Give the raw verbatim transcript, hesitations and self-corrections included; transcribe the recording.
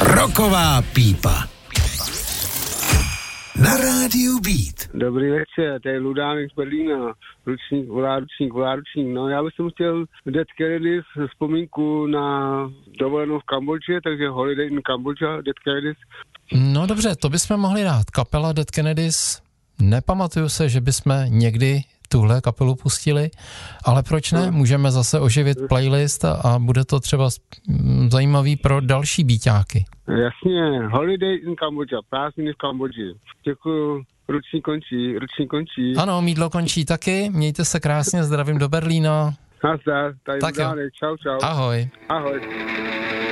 Rocková pípa. Na rádiu Beat. Dobrý večer, tady Ludánek z Berlína. Ručník, volá ručník, volá ručník. No, já bych chtěl Dead Kennedys vzpomínku na dovolenou v Kambodži, takže Holiday in Kambodža, Dead Kennedys. No dobře, to bychom mohli dát. Kapela Dead Kennedys, nepamatuju se, že bychom někdy tuhle kapelu pustili, ale proč ne? Můžeme zase oživit playlist a, a bude to třeba zajímavý pro další bíťáky. Jasně, Holiday in Kambodža, prázdniny v Kambodži. Děkuju, ruční končí, ruční končí. Ano, mýdlo končí taky, mějte se krásně, zdravím do Berlína. Nazdar, tady tak Ludánek, čau, čau. Ahoj. Ahoj.